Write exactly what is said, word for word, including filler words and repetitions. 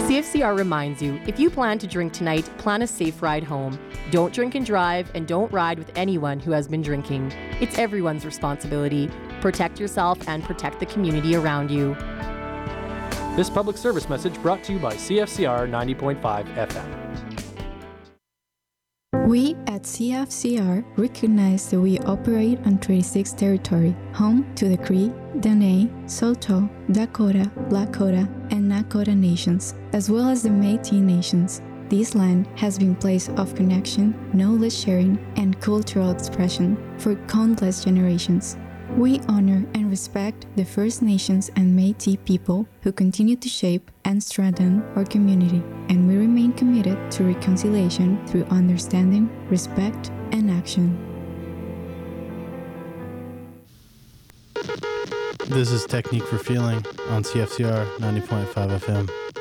C F C R reminds you, if you plan to drink tonight, plan a safe ride home. Don't drink and drive, and don't ride with anyone who has been drinking. It's everyone's responsibility. Protect yourself and protect the community around you. This public service message brought to you by C F C R ninety point five F M. We at C F C R recognize that we operate on Treaty six territory, home to the Cree, Dene, Saulteaux, Dakota, Lakota, and Nakota nations, as well as the Métis nations. This land has been a place of connection, knowledge sharing, and cultural expression for countless generations. We honor and respect the First Nations and Métis people who continue to shape and strengthen our community, and we remain committed to reconciliation through understanding, respect, and action. This is Technique for Feeling on C F C R ninety point five F M.